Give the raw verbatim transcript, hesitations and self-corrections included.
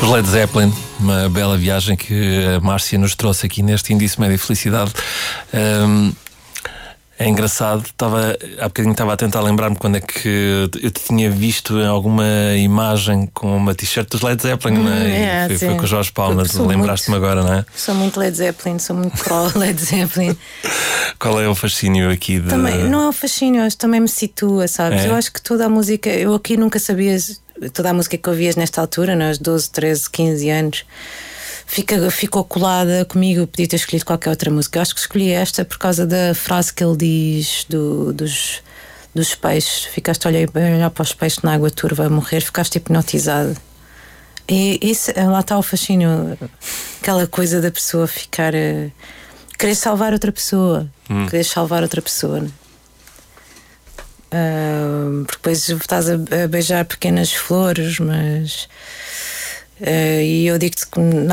Os Led Zeppelin, uma bela viagem que a Márcia nos trouxe aqui neste Índice Média Felicidade. Um, é engraçado, estava, há bocadinho estava a tentar lembrar-me quando é que eu te tinha visto em alguma imagem com uma t-shirt dos Led Zeppelin, hum, né? é, foi, foi com o Jorge Palmer, lembraste-me agora, não é? Sou muito Led Zeppelin, sou muito pro Led Zeppelin. Qual é o fascínio aqui de... Também, não é o fascínio, eu acho que também me situa, sabes? É? Eu acho que toda a música, eu aqui nunca sabias, toda a música que ouvias nesta altura, né, aos doze, treze, quinze anos, fica, ficou colada comigo. Eu podia ter escolhido qualquer outra música. Eu acho que escolhi esta por causa da frase que ele diz do, dos, dos peixes. Ficaste a olhar, a olhar para os peixes na água turva a morrer, ficaste hipnotizado. E isso, lá está o fascínio, aquela coisa da pessoa ficar a querer salvar outra pessoa, hum. querer salvar outra pessoa, né? Uh, porque depois estás a, a beijar pequenas flores, mas uh, e eu digo-te que